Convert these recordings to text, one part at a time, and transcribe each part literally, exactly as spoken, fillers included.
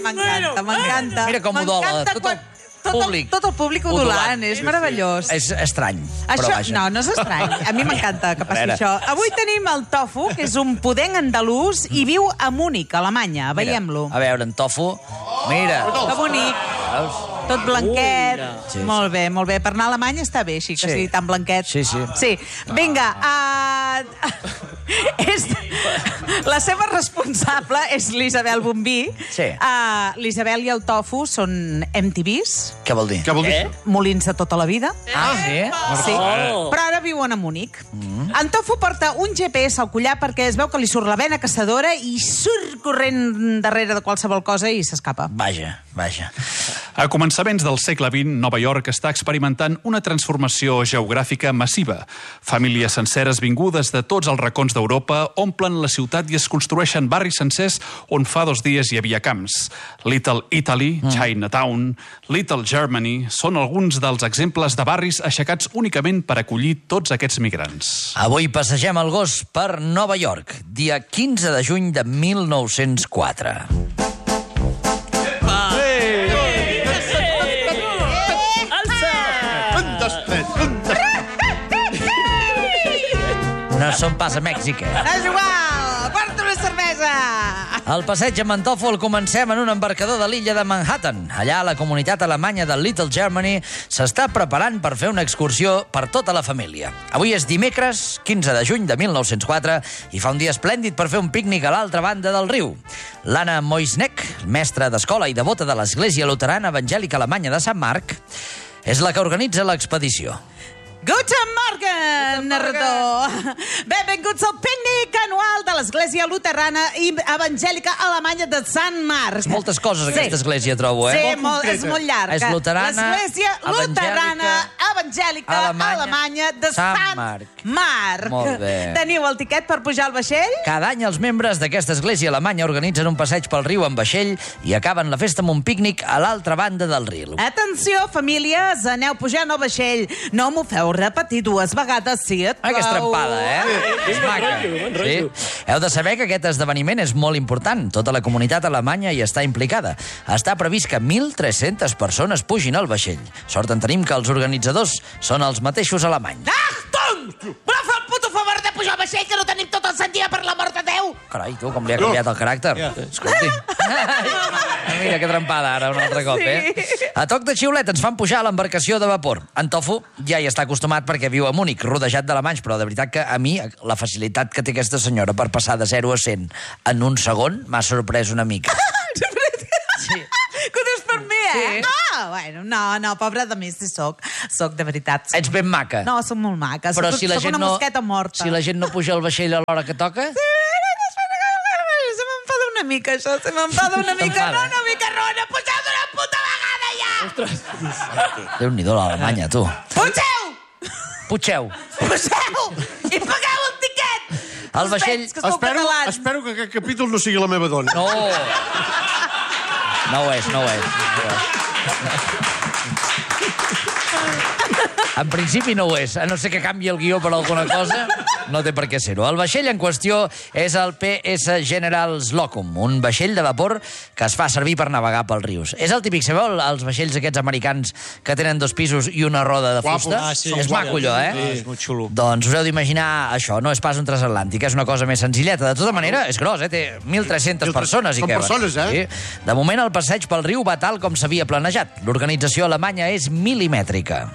m'encanta, m'encanta. Mira com udola, tot el públic. Tot el públic udolant, és meravellós. És estrany, Això, però vaja. no, no és estrany. A mi m'encanta que passi això. Avui tenim el Tofu, que és un pudenc andalús i viu a Múnich, a Alemanya. Veiem-lo. A veure, en Tofu, mira. Que bonic. Tot blanquet. Sí. Molt bé, molt bé. Per anar a Alemanya està bé, així que Sí. sigui tan blanquet. Sí, sí. Sí. Vinga, uh, és... la seva responsable és l'Isabel Bombí. Sí. Uh, L'Isabel i el Tofu són M T Vs, Què vol dir? Què vol dir? Eh? molins de tota la vida. Ah, sí? Sí, Oh. però ara viuen a Múnich. Mm. En Tofu porta un G P S al collar perquè es veu que li surt la vena caçadora i surt corrent darrere de qualsevol cosa i s'escapa. Vaja, vaja. A començaments del segle vint, Nova York està experimentant una transformació geogràfica massiva. Famílies senceres vingudes de tots els racons d'Europa omplen la ciutat i es construeixen barris sencers on fa dos dies hi havia camps. Little Italy, Chinatown, Little Germany són alguns dels exemples de barris aixecats únicament per acollir tots aquests migrants. Avui passegem el gos per Nova York, dia quinze de juny de mil nou-cents quatre. No són pas a Mèxic, eh? És igual! Porta una cervesa! El passeig amb en Tofu el comencem en un embarcador de l'illa de Manhattan. Allà, la comunitat alemanya de Little Germany s'està preparant per fer una excursió per tota la família. Avui és dimecres, quinze de juny de mil nou-cents quatre, i fa un dia esplèndid per fer un pícnic a l'altra banda del riu. L'Anna Moisneck, mestra d'escola i devota de l'Església Luterana Evangèlica Alemanya de Sant Marc, és la que organitza l'expedició. Guten Morgen, narrador! Benvinguts al pícnic anual de l'Església Luterana i Evangèlica Alemanya de Sant Marc. Moltes coses, aquesta església, trobo, eh? Sí, molt, és molt llarga. És luterana, L'Església Luterana Evangèlica Alemanya, Alemanya de Sant Sant Marc. Marc. Molt bé. Teniu el tiquet per pujar al vaixell? Cada any els membres d'aquesta església alemanya organitzen un passeig pel riu en vaixell i acaben la festa amb un pícnic a l'altra banda del riu. Atenció, famílies, aneu pujant al vaixell. No m'ho feu repetir dues vegades, si et Ah, que és trempada, eh? Sí. És maca. Bon rotllo, bon Sí. Heu de saber que aquest esdeveniment és molt important. Tota la comunitat alemanya hi està implicada. Està previst que mil tres-centes persones pugin al vaixell. Sort en tenim que els organitzadors són els mateixos alemanys. Achtung! Voleu fer el puto favor de pujar al vaixell, que no tenim tot el sant dia, per l'amor de Déu? Carai, tu, com li ha canviat el caràcter. Escolti. Mira que trempada ara, un altre cop, eh? A toc de xiulet ens fan pujar a l'embarcació de vapor. En Tofu ja hi està acostumat perquè viu a Múnich, rodejat d'alemanys, però de veritat que a mi la facilitat que té aquesta senyora per passar de zero a cent en un segon m'ha sorprès una mica. Sí. Que ho dius per mi, eh? Sí. Ah, bueno, no, no, pobra de mi, si soc. Soc de veritat. Soc... Ets ben maca. No, soc molt maca. Però soc, si la soc gent una no, mosqueta morta. si la gent no puja al vaixell a l'hora que toca... Se m'enfada una mica, això. Se m'enfada una mica. T'enfada? No, una mica, Rona. Pugeu d'una puta vegada, ja! Déu-n'hi-do, l'Alemanya, tu. Pugeu! Putxeu. Pugeu! I pagueu el tiquet! El vaixell... Veig que sou Espero, catalans. espero que aquest capítol no sigui la meva dona. No! No ho és, no ho és. No ho és. En principi no ho és. A no ser que canvi el guió per alguna cosa, no té per què ser-ho. El vaixell en qüestió és el P S General Slocum, un vaixell de vapor que es fa servir per navegar pels rius. És el típic, sabeu, els vaixells aquests americans que tenen dos pisos i una roda de Guapos. fusta? Ah, sí. És maco, allò, eh? Sí, és molt xulo. Doncs us heu d'imaginar això, no és pas un transatlàntic, és una cosa més senzilleta. De tota manera, és gros, eh? Té mil tres-centes persones. I Són què, persones, eh? Sí. De moment, el passeig pel riu va tal com s'havia planejat. L'organització alemanya és milimètrica.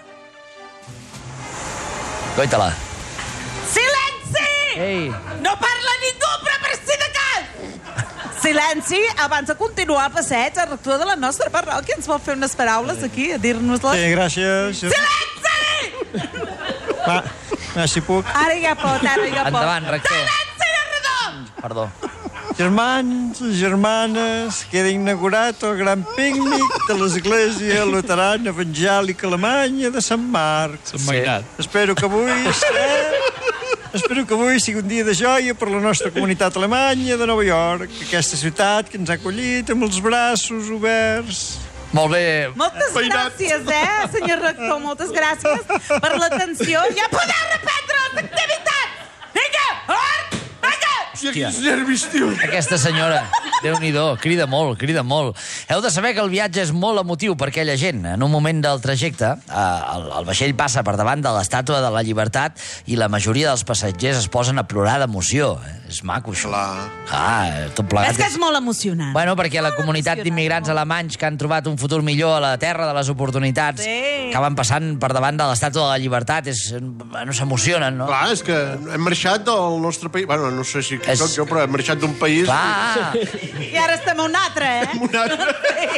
Goita-la. Silenci! Ei, No parla ningú, però per si de cas! Silenci, abans de continuar el passeig, el rector de la nostra parròquia ens vol fer unes paraules aquí, a dir-nos-les. Sí, gràcies. Silenci! Va, va, si puc. Ara ja pot, ara ja pot. endavant, rector. Silenci, narrador! Perdó. Germans, germanes, queda inaugurat el gran pícnic de l'Església Luterana Evangèlica Alemanya de Sant Marc. Sí. Espero que avui... Eh? Espero que avui sigui un dia de joia per la nostra comunitat alemanya de Nova York, aquesta ciutat que ens ha acollit amb els braços oberts. Molt bé. Moltes gràcies, eh, senyor rector, moltes gràcies per l'atenció. Ja podeu reprendre les activitats! Vinga, hort! Vinga! Hòstia, quins nervis, tio. Aquesta senyora... Déu-n'hi-do, crida molt, crida molt. Heu de saber que el viatge és molt emotiu per aquella gent. En un moment del trajecte, eh, el, el vaixell passa per davant de l'Estàtua de la Llibertat i la majoria dels passatgers es posen a plorar d'emoció. Eh? És maco, això. Clar. Ah, tot plegat. És que és molt emocionant. Bueno, perquè la comunitat d'immigrants alemanys que han trobat un futur millor a la terra de les oportunitats Sí. acaben passant per davant de l'Estàtua de la Llibertat. És, bueno, s'emocionen, no? Clar, és que hem marxat del nostre país. Bueno, no sé si És- soc jo, però hem marxat d'un país... Clar! I ara estem a un altre, eh? Un altre.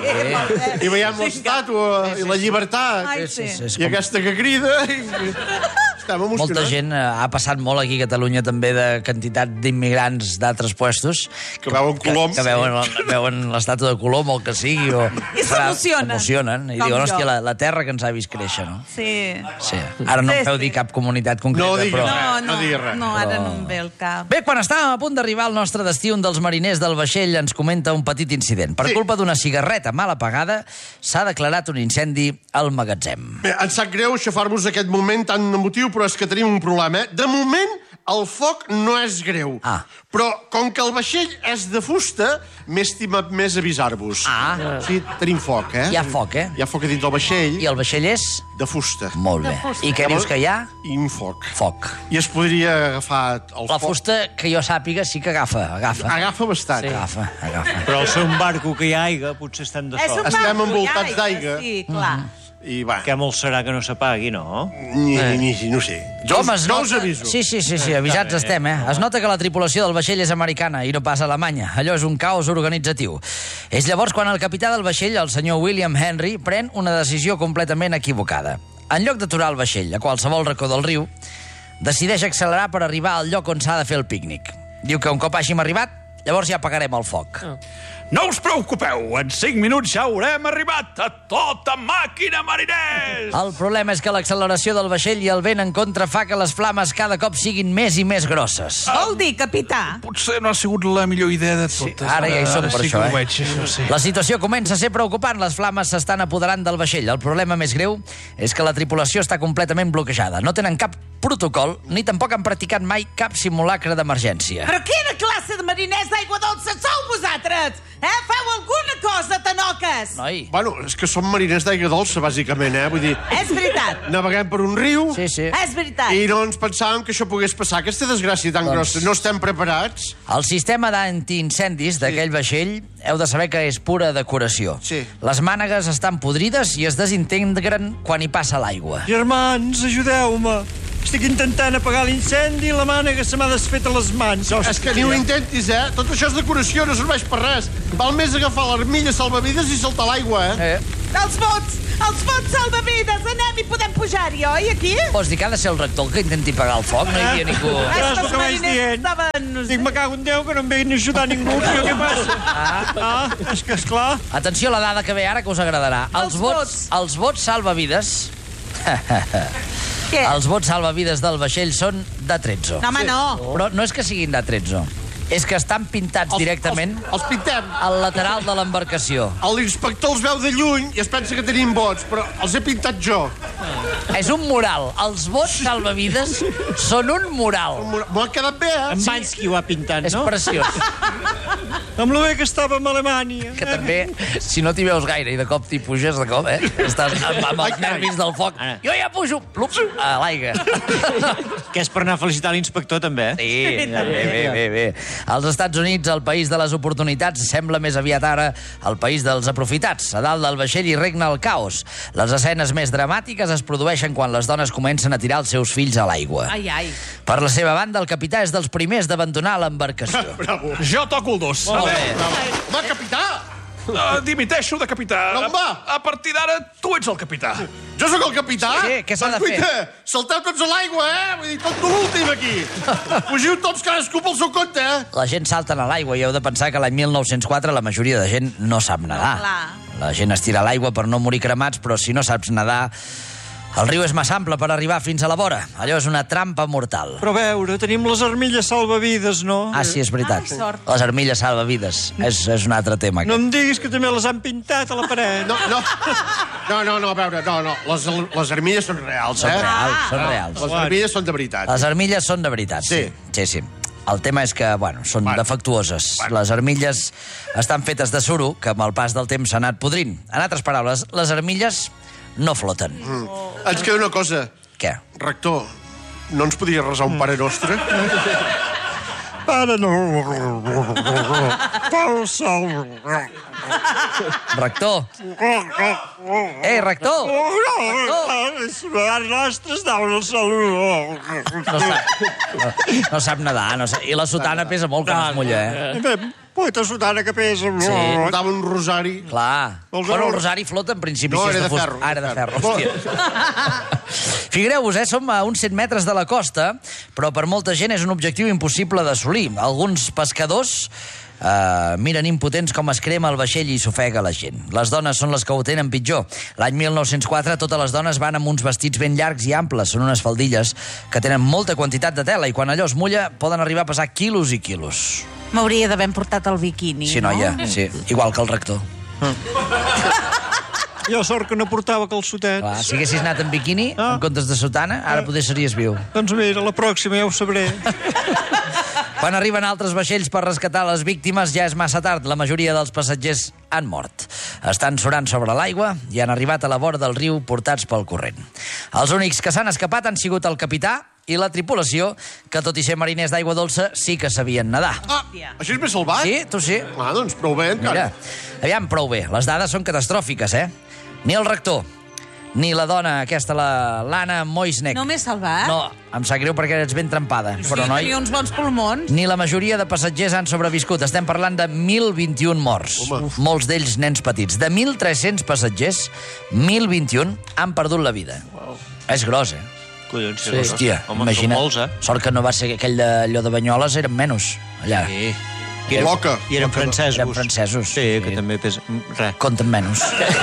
Sí. I veiem l'estàtua i la llibertat. Ai, Sí, sí. sí, és I com... aquesta que crida... I... Estem emocionats. Molta gent eh, ha passat molt aquí a Catalunya també de quantitat d'immigrants d'altres puestos Que veuen Colom. que, que veuen, veuen l'estàtua de Colom o el que sigui o... I s'emocionen. S'emocionen i Com diuen, jo. hòstia, la, la terra que ens ha vist créixer, no? Sí. Sí. Ara no Sí, em feu sí. dir cap comunitat concreta, No diguis però... res. No, no no, diguis res. no, ara no em ve el cap. Bé, quan estàvem a punt d'arribar al nostre destí, un dels mariners del vaixell ens comenta un petit incident. Per Sí. culpa d'una cigarreta mal apagada, s'ha declarat un incendi al magatzem. Bé, em sap greu aixafar-vos aquest moment tan emotiu, però és que tenim un problema. Eh? De moment, el foc no és greu. Ah. Però, com que el vaixell és de fusta, m'he estimat més avisar-vos. Ah. Sí, tenim foc, eh? Hi ha foc, eh? Hi ha foc a dins del vaixell, I el vaixell és? de fusta. Molt bé. I què dius que hi ha? I un foc. Foc. I es podria agafar el La foc. fusta, que jo sàpiga, sí que agafa, agafa. Agafa bastant. Sí. Agafa, agafa. Però al ser un barco que hi ha aigua, potser estem de És un sort. Estem barco, envoltats ja, d'aigua. Sí, clar. I va, Què molt serà que no s'apagui, no? ni, ni, ni, no sé. Jo, Home, us, es jo nota... us aviso. Sí, sí, sí, sí, avisats estem, eh? Es nota que la tripulació del vaixell és americana i no pas alemanya. Allò és un caos organitzatiu. És llavors quan el capità del vaixell, el senyor William Henry, pren una decisió completament equivocada. En lloc d'aturar el vaixell a qualsevol racó del riu, decideix accelerar per arribar al lloc on s'ha de fer el pícnic. Diu que un cop hàgim arribat, llavors ja apagarem el foc. No us preocupeu, en cinc minuts ja haurem arribat a tota màquina, mariners! El problema és que l'acceleració del vaixell i el vent en contra fa que les flames cada cop siguin més i més grosses. Vol dir, capità? Potser no ha sigut la millor idea de totes. ara ja hi som per sí això, que eh? ho veig, això sí. La situació comença a ser preocupant. Les flames s'estan apoderant del vaixell. El problema més greu és que la tripulació està completament bloquejada. No tenen cap protocol, ni tampoc han practicat mai cap simulacre d'emergència. Però quina classe de mariners d'aigua dolça sou vosaltres? Eh? Feu alguna cosa, tanoques! Noi. Bueno, és que som mariners d'aigua dolça, bàsicament, eh? Vull dir, És veritat. naveguem per un riu Sí, sí. És veritat. i no ens pensàvem que això pogués passar. Aquesta desgràcia tan Doncs- grossa. No estem preparats. El sistema d'antiincendis d'aquell vaixell heu de saber que és pura decoració. Sí. Les mànegues estan podrides i es desintegren quan hi passa l'aigua. Germans, ajudeu-me. Estic intentant apagar l'incendi i la mànega se m'ha desfet a les mans. És que ni ho intentis, eh? Tot això és decoració, no serveix per res. Val més agafar l'armilla salvavides i saltar a l'aigua, eh? Eh? Els bots! Els bots salvavides! Anem i podem pujar-hi, oi, aquí? Vols dir que ha de ser el rector el que intenti apagar el foc? No hi havia ningú... Però és el Els que vaig mariners dient. estaven... No Dic, sé. me cago en Déu, que no em ve ni ajudar ningú. Jo, què passa? Ah, és que, esclar... Atenció a la dada que ve ara, que us agradarà. Els Els bots, bots. els bots salvavides... Què? Els bots salvavides del vaixell són de tretzo. No, home, no. Però no és que siguin de tretzo. És que estan pintats Els- directament Els, els pintem. al lateral de l'embarcació. L'inspector els veu de lluny i es pensa que tenim bots, però els he pintat jo. És un mural. Els bots salvavides són un mural. M'ho ha quedat bé, eh? En Bansky ho ha pintat, És no? preciós. Amb lo bé que estàvem a Alemanya. Que també, si no t'hi veus gaire i de cop t'hi puges, de cop, eh? Estàs amb, amb els nervis del foc. Jo ja pujo, plups, a l'aigua. Que és per anar a felicitar l'inspector, també, eh? Sí, bé, bé, bé, bé. Als Estats Units, el país de les oportunitats, sembla més aviat ara el país dels aprofitats. A dalt del vaixell hi regna el caos. Les escenes més dramàtiques es produeixen quan les dones comencen a tirar els seus fills a l'aigua. Ai, ai. Per la seva banda, el capità és dels primers d'abandonar l'embarcació. Bravo. Jo toco el dos. Molt bé. Va, capità! Uh, dimiteixo de capità. No, va. A, a partir d'ara, tu ets el capità. Jo sóc el capità? Sí, què s'ha de Doncs, fer? guaita, salteu tots a l'aigua, eh? Vull dir, tot de l'últim aquí. Fugiu tots cadascú pel seu compte, eh? La gent salta a l'aigua i heu de pensar que l'any mil nou-cents quatre la majoria de gent no sap nedar. clar. La gent es tira a l'aigua per no morir cremats, però si no saps nedar, el riu és massa ample per arribar fins a la vora. Allò és una trampa mortal. Però a veure, tenim les armilles salvavides, no? Ah, sí, és veritat. Ai, sort. Les armilles salvavides. És, és un altre tema. No aquest. em diguis que també les han pintat a la paret. No, no. No, no, no, a veure, no, no. Les, les armilles són reals, Són eh? reals, són Ah, reals. Les armilles són de veritat. Les armilles són de veritat. Sí. Sí, sí. El tema és que, bueno, són bueno. defectuoses. Bueno. Les armilles estan fetes de suro, que amb el pas del temps s'ha anat podrint. En altres paraules, les armilles no floten. Mm. Ens queda una cosa. Què? Rector, no ens podria resar un Pare Nostre? Pare no... Pau sol... Rector! Ei, rector! Els Pare Nostres dauen el salut. No sap, no, no sap nedar. No sap... I la sotana pesa molt quan es mulla, eh? Poeta sotana que pesa. Sí. Portava un rosari. Clar. Bueno, el rosari flota en principi. No, si era és de ferro. Ah, era de ferro, hòstia. Figueu-vos, eh, som a uns cent metres de la costa, però per molta gent és un objectiu impossible d'assolir. Alguns pescadors Uh, miren impotents com es crema el vaixell i s'ofega la gent. Les dones són les que ho tenen pitjor. L'any mil nou-cents quatre totes les dones van amb uns vestits ben llargs i amples. Són unes faldilles que tenen molta quantitat de tela i quan allò es mulla poden arribar a pesar quilos i quilos. M'hauria d'haver portat el biquini, Sí, noia, no? sí. Igual que el rector. Jo sort que no portava calçotets. Clar, si haguessis anat en biquini, Ah. en comptes de sotana, ara potser series viu. Doncs mira, la pròxima ja ho sabré. Quan arriben altres vaixells per rescatar les víctimes ja és massa tard. La majoria dels passatgers han mort. Estan surant sobre l'aigua i han arribat a la vora del riu portats pel corrent. Els únics que s'han escapat han sigut el capità i la tripulació, que tot i ser mariners d'aigua dolça sí que sabien nedar. Ah, això és més salvat? Sí, tu sí. Ah, doncs prou bé, encara. Mira, aviam, prou bé. Les dades són catastròfiques, eh? Ni el rector, ni la dona aquesta, la l'Anna Moisnek. No m'he salvat? No, em sap greu perquè ets ben trempada. Sí, Però, noi, tenia uns bons pulmons. ni la majoria de passatgers han sobreviscut. Estem parlant de mil vint-i-un morts. Home. Molts d'ells nens petits. De mil tres-cents passatgers, mil vint-i-un han perdut la vida. Wow. És gros, eh? Collons, Sí, hòstia, Home, imagina. són molts, eh? Sort que no va ser aquell d'allò de Banyoles, eren menys, allà. Sí. I eren, Loca. I eren francesos. Eren francesos. Sí, que Sí. també pesa... Res. Compten menys.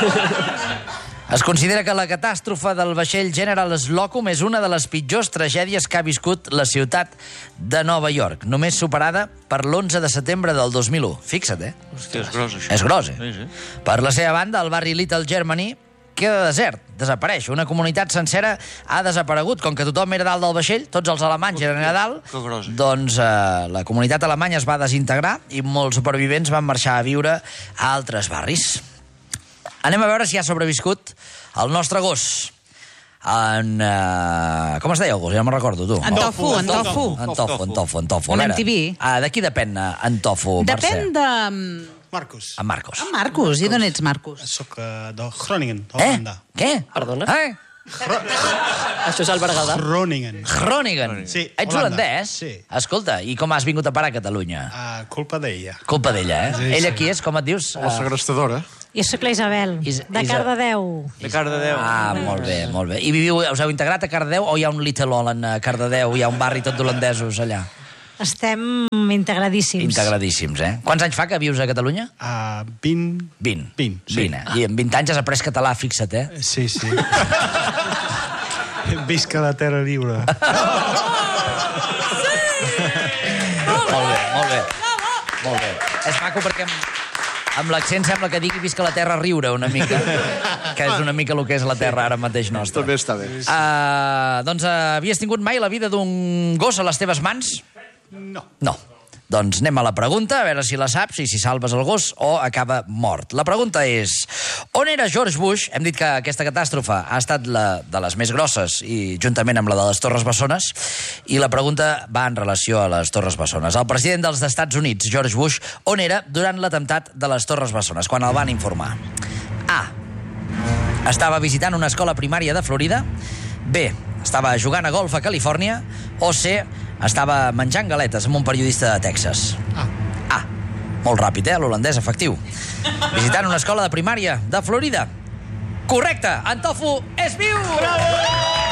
Es considera que la catàstrofe del vaixell General Slocum és una de les pitjors tragèdies que ha viscut la ciutat de Nova York, només superada per l'onze de setembre del dos mil u. Fixa't, eh? Hòstia, és gros, això. És gros, eh? Sí, sí. Per la seva banda, el barri Little Germany queda desert, desapareix. Una comunitat sencera ha desaparegut. Com que tothom era dalt del vaixell, tots els alemanys eren a dalt, que gros. doncs eh, la comunitat alemanya es va desintegrar i molts supervivents van marxar a viure a altres barris. Anem a veure si ha sobreviscut el nostre gos. En... Uh, com es deia el gos? Ja no me'n recordo, tu. En Tofu, en Tofu. En Tofu, en Tofu, en Tofu. En A veure, M T V. ah, de qui depèn eh, en Tofu, Mercè? Depèn de... Marcus. En Marcos. En Marcus, i d'on ets, Marcus? Soc uh, de Groningen, Eh? Holanda. Què? Perdona? Eh? Això és el Berguedà. Groningen. Groningen. Sí, Ets Holanda. holandès? Sí. Escolta, i com has vingut a parar a Catalunya? Uh, culpa d'ella. Culpa d'ella, eh? Sí, Ella sí. qui és? Com et dius? La segrestadora. Jo sóc la Isabel, Is- de Isa- Cardedeu. De Cardedeu. Ah, molt bé, molt bé. I viviu, us heu integrat a Cardedeu o hi ha un Little Holland a Cardedeu? Hi ha un barri tot d'holandesos allà? Estem integradíssims. Integradíssims, eh? Quants anys fa que vius a Catalunya? Uh, vint... vint. vint, sí. vint, eh? I en vint anys has après català, fixa't, eh? Sí, sí. Visca la terra lliure. Molt bé, molt bé. Molt bé. És maco perquè amb, amb l'accent sembla que digui visca la terra riure una mica, que és una mica el que és la terra ara mateix nostra. També està bé. Uh, doncs uh, havies tingut mai la vida d'un gos a les teves mans? No. No. Doncs anem a la pregunta, a veure si la saps i si salves el gos o acaba mort. La pregunta és, on era George Bush? Hem dit que aquesta catàstrofe ha estat la de les més grosses i juntament amb la de les Torres Bessones, i la pregunta va en relació a les Torres Bessones. El president dels Estats Units, George Bush, on era durant l'atemptat de les Torres Bessones, quan el van informar? A. Estava visitant una escola primària de Florida. B. Estava jugant a golf a Califòrnia. O C. Estava menjant galetes amb un periodista de Texas. Ah. A. Molt ràpid, eh? L'holandès, efectiu. Visitant una escola de primària de Florida. Correcte! En Tofu és viu! Bravo!